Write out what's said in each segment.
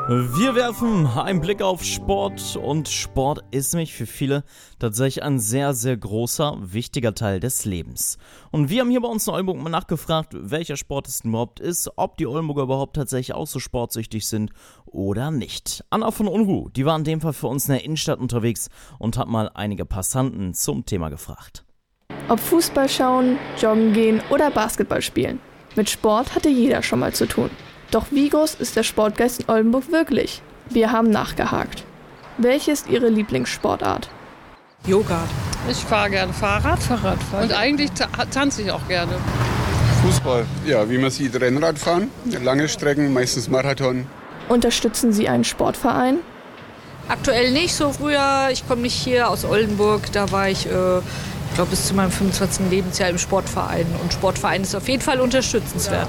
Wir werfen einen Blick auf Sport und Sport ist nämlich für viele tatsächlich ein sehr, sehr großer, wichtiger Teil des Lebens. Und wir haben hier bei uns in Oldenburg mal nachgefragt, welcher Sport es überhaupt ist, ob die Oldenburger überhaupt tatsächlich auch so sportsüchtig sind oder nicht. Anna von Unruh, die war in dem Fall für uns in der Innenstadt unterwegs und hat mal einige Passanten zum Thema gefragt. Ob Fußball schauen, joggen gehen oder Basketball spielen. Mit Sport hatte jeder schon mal zu tun. Doch wie groß ist der Sportgeist in Oldenburg wirklich? Wir haben nachgehakt. Welche ist Ihre Lieblingssportart? Yoga. Ich fahre gerne Fahrrad. Und eigentlich tanze ich auch gerne. Fußball. Ja, wie man sieht, Rennrad fahren, lange Strecken, meistens Marathon. Unterstützen Sie einen Sportverein? Aktuell nicht so früher. Ich komme nicht hier aus Oldenburg. Da war ich, bis zu meinem 25. Lebensjahr im Sportverein. Und Sportverein ist auf jeden Fall unterstützenswert.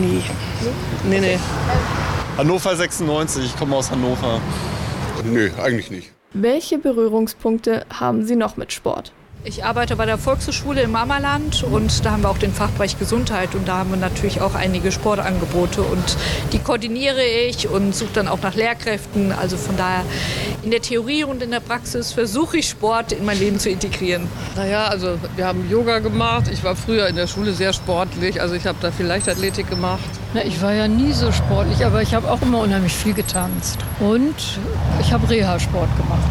Nee. Hannover 96, ich komme aus Hannover. Nö, eigentlich nicht. Welche Berührungspunkte haben Sie noch mit Sport? Ich arbeite bei der Volkshochschule im Ammerland und da haben wir auch den Fachbereich Gesundheit und da haben wir natürlich auch einige Sportangebote und die koordiniere ich und suche dann auch nach Lehrkräften. Also von daher in der Theorie und in der Praxis versuche ich Sport in mein Leben zu integrieren. Naja, also wir haben Yoga gemacht. Ich war früher in der Schule sehr sportlich. Also ich habe da viel Leichtathletik gemacht. Na, ich war ja nie so sportlich, aber ich habe auch immer unheimlich viel getanzt. Und ich habe Reha-Sport gemacht.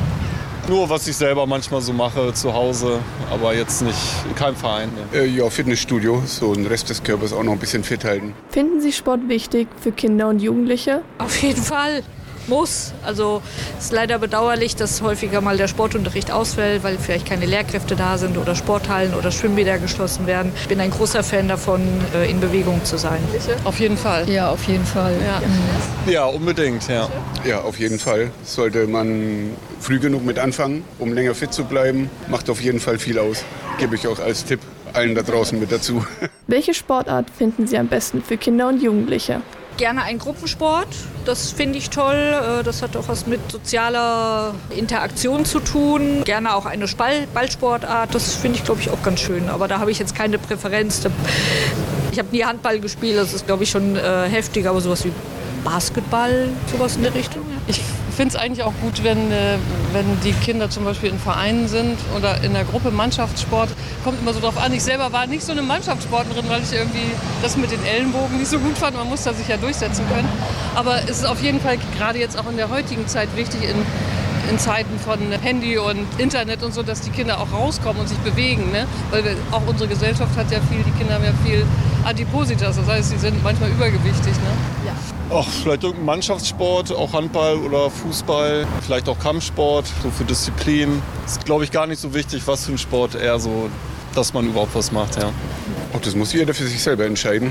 Nur was ich selber manchmal so mache zu Hause, aber jetzt nicht in keinem Verein. Ja, Fitnessstudio, so den Rest des Körpers auch noch ein bisschen fit halten. Finden Sie Sport wichtig für Kinder und Jugendliche? Auf jeden Fall. Muss. Also es ist leider bedauerlich, dass häufiger mal der Sportunterricht ausfällt, weil vielleicht keine Lehrkräfte da sind oder Sporthallen oder Schwimmbäder geschlossen werden. Ich bin ein großer Fan davon, in Bewegung zu sein. Auf jeden Fall. Ja, auf jeden Fall. Ja, unbedingt, ja. Ja, auf jeden Fall. Sollte man früh genug mit anfangen, um länger fit zu bleiben. Macht auf jeden Fall viel aus. Gebe ich auch als Tipp allen da draußen mit dazu. Welche Sportart finden Sie am besten für Kinder und Jugendliche? Gerne ein Gruppensport, das finde ich toll. Das hat auch was mit sozialer Interaktion zu tun. Gerne auch eine Ballsportart, das finde ich, glaube ich, auch ganz schön. Aber da habe ich jetzt keine Präferenz. Ich habe nie Handball gespielt, das ist, glaube ich, schon heftig. Aber sowas wie Basketball, sowas in der Richtung. Ich finde es eigentlich auch gut, wenn die Kinder zum Beispiel in Vereinen sind oder in der Gruppe Mannschaftssport. Kommt immer so drauf an. Ich selber war nicht so eine Mannschaftssportlerin, weil ich irgendwie das mit den Ellenbogen nicht so gut fand. Man muss da sich ja durchsetzen können. Aber es ist auf jeden Fall gerade jetzt auch in der heutigen Zeit wichtig, in Zeiten von Handy und Internet und so, dass die Kinder auch rauskommen und sich bewegen. Ne? Weil auch unsere Gesellschaft hat ja viel, die Kinder haben ja viel Adipositas. Das heißt, sie sind manchmal übergewichtig. Ne? Ja. Ach, vielleicht irgendein Mannschaftssport, auch Handball oder Fußball, vielleicht auch Kampfsport, so für Disziplin. Ist, glaube ich, gar nicht so wichtig, was für ein Sport, eher so, dass man überhaupt was macht, ja. Auch das muss jeder für sich selber entscheiden,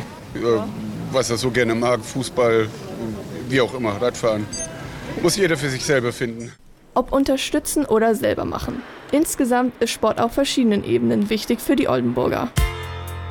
was er so gerne mag, Fußball, wie auch immer, Radfahren. Muss jeder für sich selber finden. Ob unterstützen oder selber machen. Insgesamt ist Sport auf verschiedenen Ebenen wichtig für die Oldenburger.